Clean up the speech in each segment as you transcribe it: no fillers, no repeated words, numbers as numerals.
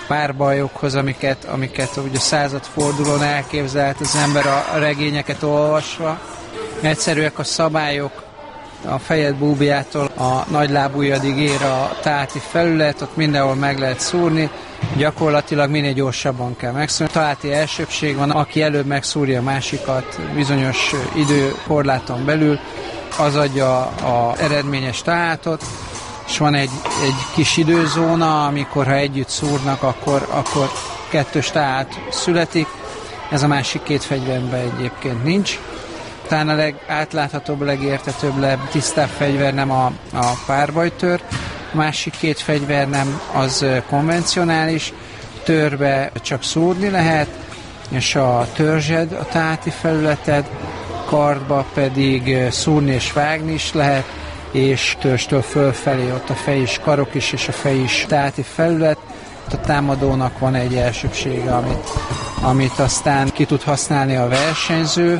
párbajokhoz, amiket ugye századfordulón elképzelt az ember a regényeket olvasva. Egyszerűek a szabályok, a fejed búbjától a nagylábujjadig ér a táti felület, ott mindenhol meg lehet szúrni, gyakorlatilag minél gyorsabban kell megszúrni. Taláti elsőbség van, aki előbb megszúrja a másikat bizonyos időkorláton belül, az adja az eredményes talátot, és van egy kis időzóna, amikor ha együtt szúrnak, akkor kettős talát születik. Ez a másik két fegyverben egyébként nincs. Talán a legátláthatóbb, legértetőbb, tisztább fegyver nem a párbajtőr. A másik két fegyver nem az konvencionális. Törbe csak szúrni lehet, és a törzsed a táti felületed, kardba pedig szúrni és vágni is lehet, és törstől fölfelé ott a fej is, karok is, és a fej is táti felület. A támadónak van egy elsőbsége, amit aztán ki tud használni a versenyző.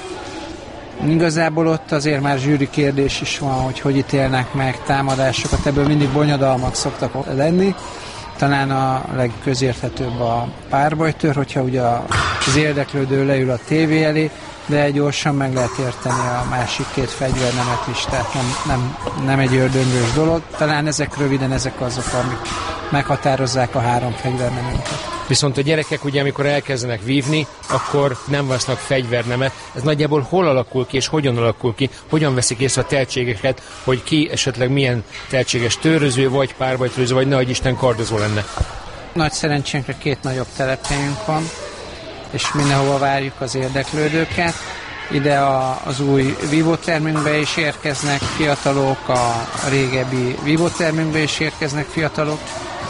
Igazából ott azért már zsűri kérdés is van, hogy ítélnek meg támadásokat, ebből mindig bonyodalmak szoktak lenni. Talán a legközérthetőbb a párbajtőr, hogyha ugye az érdeklődő leül a tévé elé, de gyorsan meg lehet érteni a másik két fegyvernemet is, tehát nem egy ördöngős dolog. Talán röviden ezek azok, amik meghatározzák a három fegyvernemünket. Viszont a gyerekek ugye, amikor elkezdenek vívni, akkor nem vesznek fegyvernemet. Ez nagyjából hol alakul ki, és hogyan alakul ki? Hogyan veszik észre a tehetségeket, hogy ki esetleg milyen tehetséges töröző, vagy párbajtőröző, vagy nehogy Isten kardozó lenne? Nagy szerencsénkre 2 nagyobb telephelyünk van, és mindenhova várjuk az érdeklődőket. Ide az új vívótermünkbe is érkeznek fiatalok, a régebbi vívótermünkbe is érkeznek fiatalok,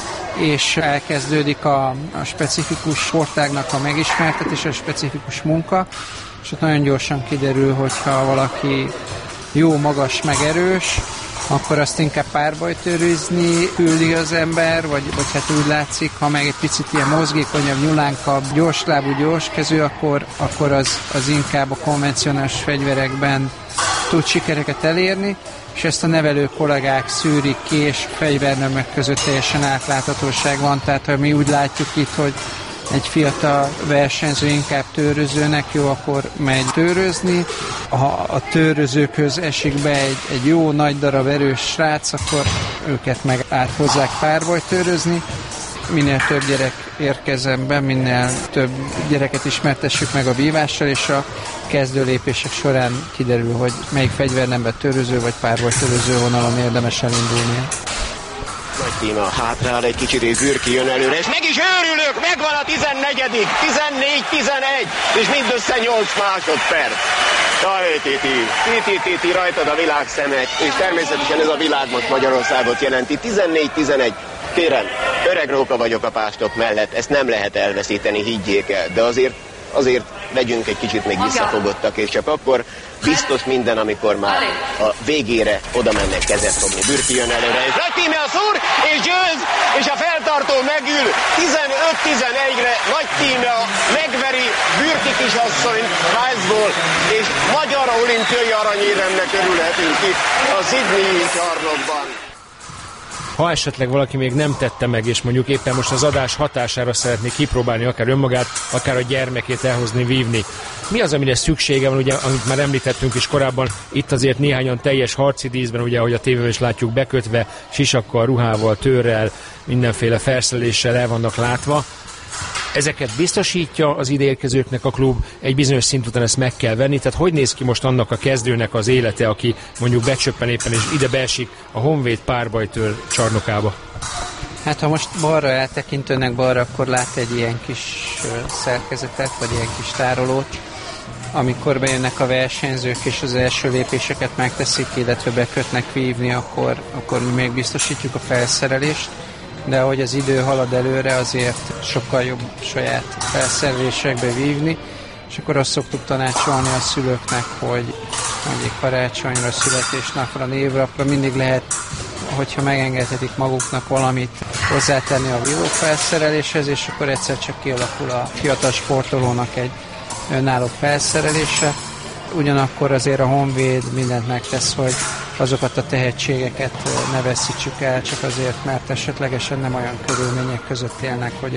és elkezdődik a specifikus sportágnak a megismertetése, a specifikus munka, és ott nagyon gyorsan kiderül, hogyha valaki jó, magas, meg erős, akkor azt inkább párbajtőrizni küldi az ember, vagy hát úgy látszik, ha meg egy picit ilyen mozgékonyabb, nyulánkabb, gyorslábú, gyorskezű, akkor az inkább a konvencionális fegyverekben tud sikereket elérni, és ezt a nevelő kollégák szűrik ki, és fegyvernemek között teljesen átláthatóság van, tehát ha mi úgy látjuk itt, hogy egy fiatal versenyző inkább tőrözőnek jó, akkor megy tőrözni. Ha a tőrözőkhöz esik be egy jó nagy darab erős srác, akkor őket meg áthozzák párbajtőrözni. Minél több gyerek érkezzen be, minél több gyereket ismertessük meg a vívással, és a kezdő lépések során kiderül, hogy melyik fegyvernemben töröző vagy párbajtőröző vonalon érdemes elindulnia. Nagy Tíma hátrál egy kicsit, és Bürki jön előre, és meg is őrülök, megvan a 14. 14-11, és mindössze 8 másodperc. Titi, rajtad a világ szemek, és természetesen ez a világ most Magyarországot jelenti. 14-11. Kérem, öreg róka vagyok a pástok mellett, ezt nem lehet elveszíteni, higgyék el, de azért legyünk egy kicsit még visszafogottak, és csak akkor biztos minden, amikor már a végére oda mennek kezet fogni. Bürki jön előre, és Nagy Tíme a szúr, és győz, és a feltartó megül 15-11-re. Nagy Tíme megveri Bürki kisasszonyt Svájcból, és magyar olimpiai aranyéremnek örülhetünk itt a Sydney-i csarnokban. Ha esetleg valaki még nem tette meg, és mondjuk éppen most az adás hatására szeretné kipróbálni akár önmagát, akár a gyermekét elhozni, vívni. Mi az, amire szüksége van, ugye, amit már említettünk is korábban, itt azért néhányan teljes harci díszben, ugye, ahogy a tévében is látjuk, bekötve, sisakkal, ruhával, tőrrel, mindenféle felszereléssel el vannak látva. Ezeket biztosítja az ideérkezőknek a klub, egy bizonyos szint után ezt meg kell venni, tehát hogy néz ki most annak a kezdőnek az élete, aki mondjuk becsöppen éppen és ide beesik a Honvéd párbajtőr csarnokába? Hát ha most balra eltekintőnek balra, akkor lát egy ilyen kis szerkezetet, vagy ilyen kis tárolót, amikor bejönnek a versenyzők és az első lépéseket megteszik, illetve bekötnek vívni, akkor mi még biztosítjuk a felszerelést, de ahogy az idő halad előre, azért sokkal jobb saját felszerelésekbe vívni, és akkor azt szoktuk tanácsolni a szülőknek, hogy mondjuk karácsonyra, születésnapra, névrapra mindig lehet, hogyha megengedhetik maguknak valamit hozzátenni a vívó felszereléshez, és akkor egyszer csak kialakul a fiatal sportolónak egy önálló felszerelése. Ugyanakkor azért a Honvéd mindent megtesz, hogy azokat a tehetségeket ne veszítsük el, csak azért, mert esetlegesen nem olyan körülmények között élnek, hogy